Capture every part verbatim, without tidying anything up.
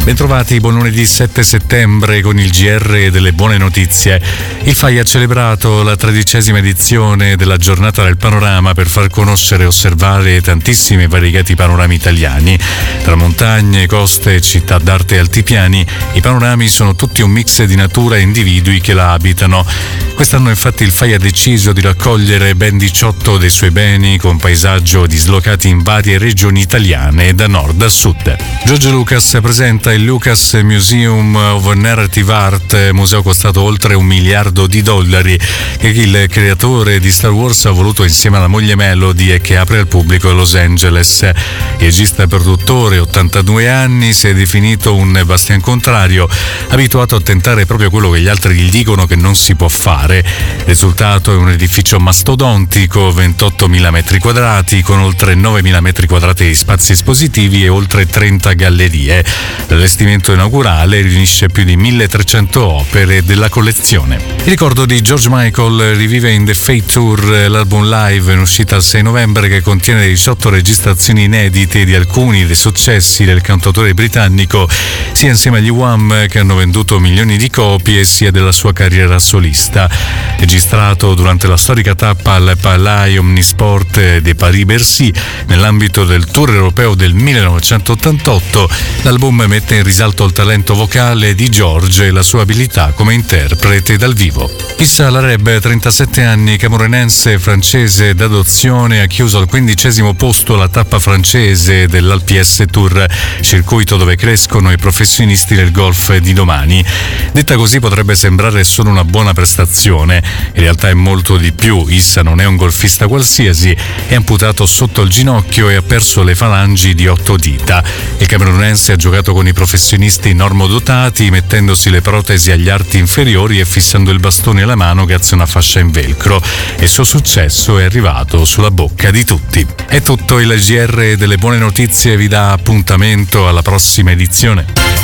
Bentrovati, buon lunedì sette settembre con il G R delle buone notizie. Il F A I ha celebrato la tredicesima edizione della giornata del panorama per far conoscere e osservare tantissimi e variegati panorami italiani. Tra montagne, coste, città d'arte e altipiani, i panorami sono tutti un mix di natura e individui che la abitano. Quest'anno infatti il F A I ha deciso di raccogliere ben diciotto dei suoi beni con paesaggio dislocati in varie regioni italiane da nord a sud. George Lucas presenta il Lucas Museum of Narrative Art, museo costato oltre un miliardo di dollari, che il creatore di Star Wars ha voluto insieme alla moglie Melody e che apre al pubblico a Los Angeles. Il regista e produttore, ottantadue anni, si è definito un bastian contrario, abituato a tentare proprio quello che gli altri gli dicono che non si può fare. Il risultato è un edificio mastodontico, ventottomila metri quadrati, con oltre novemila metri quadrati di spazi espositivi e oltre trenta gallerie. L'allestimento inaugurale riunisce più di milletrecento opere della collezione. Il ricordo di George Michael rivive in The Fate Tour, l'album live in uscita il sei novembre che contiene diciotto registrazioni inedite di alcuni dei successi del cantautore britannico, sia insieme agli Wham che hanno venduto milioni di copie, sia della sua carriera solista. Registrato durante la storica tappa al Palais Omnisport de Paris-Bercy nell'ambito del tour europeo del millenovecentottantotto, l'album mette in risalto il talento vocale di George e la sua abilità come interprete dal vivo. Issa Lareb, trentasette anni, camerunense francese d'adozione, ha chiuso al quindicesimo posto la tappa francese dell'Alpi S Tour, circuito dove crescono i professionisti del golf di domani. Detta così potrebbe sembrare solo una buona prestazione, in realtà è molto di più. Issa non è un golfista qualsiasi, è amputato sotto il ginocchio e ha perso le falangi di otto dita. Il camerunense ha giocato con i professionisti normodotati, mettendosi le protesi agli arti inferiori e fissando il bastone alla mano grazie a una fascia in velcro. E il suo successo è arrivato sulla bocca di tutti. È tutto, il G R delle buone notizie vi dà appuntamento alla prossima edizione.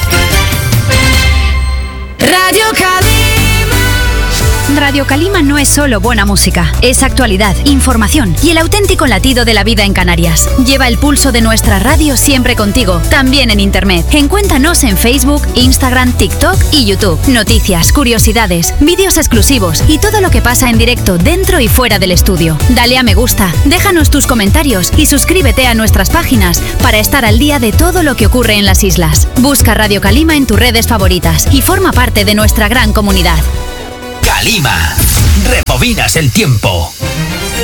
Radio Calima. Radio Calima no es solo buena música, es actualidad, información y el auténtico latido de la vida en Canarias. Lleva el pulso de nuestra radio siempre contigo, también en internet. Encuéntranos en Facebook, Instagram, TikTok y YouTube. Noticias, curiosidades, vídeos exclusivos y todo lo que pasa en directo dentro y fuera del estudio. Dale a me gusta, déjanos tus comentarios y suscríbete a nuestras páginas para estar al día de todo lo que ocurre en las islas. Busca Radio Calima en tus redes favoritas y forma parte de nuestra gran comunidad. Calima, rebobinas el tiempo.